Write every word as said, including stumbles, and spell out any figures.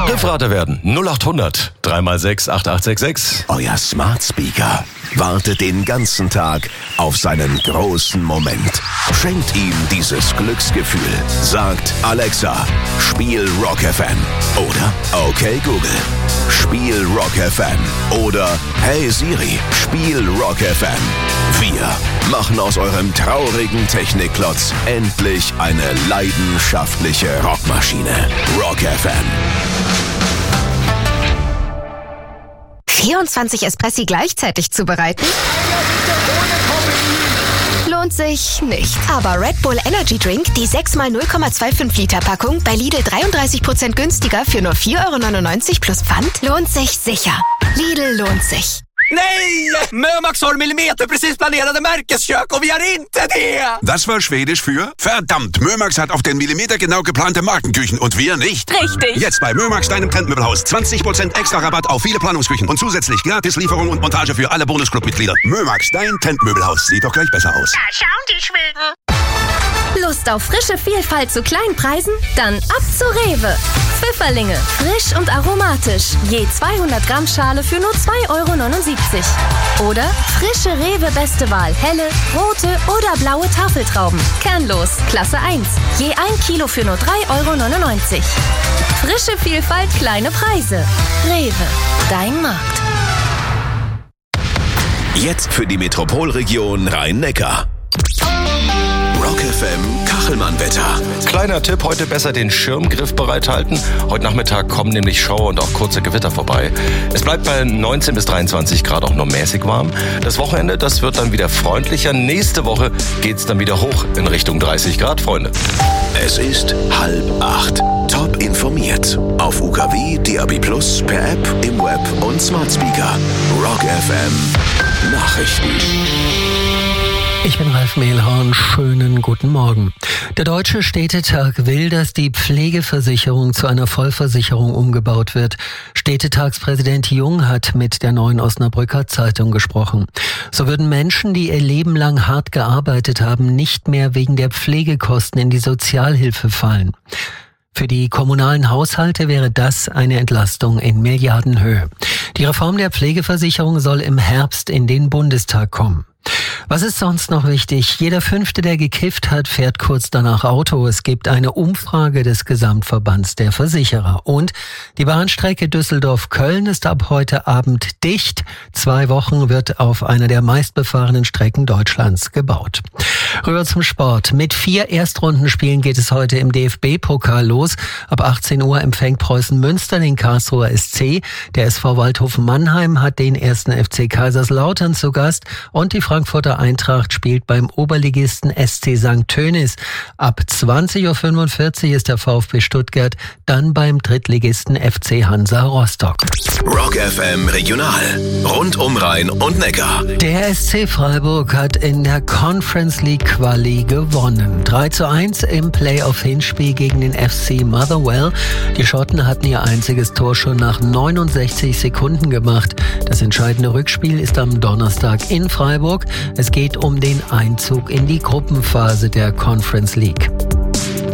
Riffrater werden null acht hundert drei mal sechs acht acht sechs sechs. Euer Smart Speaker wartet den ganzen Tag auf seinen großen Moment. Schenkt ihm dieses Glücksgefühl. Sagt Alexa, spiel Rock F M. Oder okay Google, spiel Rock F M. Oder hey Siri, spiel Rock F M. Wir machen aus eurem traurigen Technikklotz endlich eine leidenschaftliche Rockmaschine. Rock F M. vierundzwanzig Espressi gleichzeitig zubereiten? Lohnt sich nicht. Aber Red Bull Energy Drink, die sechs mal null Komma fünfundzwanzig Liter Packung, bei Lidl dreiunddreißig Prozent günstiger für nur vier Euro neunundneunzig plus Pfand, lohnt sich sicher. Lidl lohnt sich. Nej! Mömax har Millimeter precis planerade Märkeskök och vi har inte det! Das war Schwedisch für verdammt, Mömax hat auf den Millimeter genau geplante Markenküchen und wir nicht. Richtig. Jetzt bei Mömax, deinem Trendmöbelhaus. zwanzig Prozent extra Rabatt auf viele Planungsküchen und zusätzlich gratis Lieferung und Montage für alle Bonusclub-Mitglieder. Mömax, dein Trendmöbelhaus. Sieht doch gleich besser aus. Da schauen die Schweden. Lust auf frische Vielfalt zu kleinen Preisen? Dann ab zu Rewe. Pfifferlinge, frisch und aromatisch. Je zweihundert Gramm Schale für nur zwei Euro neunundsiebzig. Oder frische Rewe Beste Wahl, helle, rote oder blaue Tafeltrauben. Kernlos, Klasse eins. Je ein Kilo für nur drei Euro neunundneunzig. Frische Vielfalt, kleine Preise. Rewe, dein Markt. Jetzt für die Metropolregion Rhein-Neckar. Rock F M Kachelmann-Wetter. Kleiner Tipp, heute besser den Schirmgriff bereithalten. Heute Nachmittag kommen nämlich Schauer und auch kurze Gewitter vorbei. Es bleibt bei neunzehn bis dreiundzwanzig Grad auch nur mäßig warm. Das Wochenende, das wird dann wieder freundlicher. Nächste Woche geht's dann wieder hoch in Richtung dreißig Grad, Freunde. Es ist halb acht. Top informiert. Auf U K W, D A B plus, per App, im Web und Smart Speaker. Rock F M Nachrichten. Ich bin Ralf Mehlhorn, schönen guten Morgen. Der Deutsche Städtetag will, dass die Pflegeversicherung zu einer Vollversicherung umgebaut wird. Städtetagspräsident Jung hat mit der Neuen Osnabrücker Zeitung gesprochen. So würden Menschen, die ihr Leben lang hart gearbeitet haben, nicht mehr wegen der Pflegekosten in die Sozialhilfe fallen. Für die kommunalen Haushalte wäre das eine Entlastung in Milliardenhöhe. Die Reform der Pflegeversicherung soll im Herbst in den Bundestag kommen. Was ist sonst noch wichtig? Jeder Fünfte, der gekifft hat, fährt kurz danach Auto. Es gibt eine Umfrage des Gesamtverbands der Versicherer. Und die Bahnstrecke Düsseldorf-Köln ist ab heute Abend dicht. Zwei Wochen wird auf einer der meistbefahrenen Strecken Deutschlands gebaut. Rüber zum Sport. Mit vier Erstrundenspielen geht es heute im D F B-Pokal los. Ab achtzehn Uhr empfängt Preußen Münster den Karlsruher S C. Der S V Waldhofen Mannheim hat den ersten F C Kaiserslautern zu Gast. Und die Frankfurter Eintracht spielt beim Oberligisten S C Sankt Tönis. Ab zwanzig Uhr fünfundvierzig ist der VfB Stuttgart dann beim Drittligisten F C Hansa Rostock. Rock F M Regional. Rund um Rhein und Neckar. Der S C Freiburg hat in der Conference League Quali gewonnen. drei zu eins im Playoff-Hinspiel gegen den F C Motherwell. Die Schotten hatten ihr einziges Tor schon nach neunundsechzig Sekunden gemacht. Das entscheidende Rückspiel ist am Donnerstag in Freiburg. Es geht um den Einzug in die Gruppenphase der Conference League.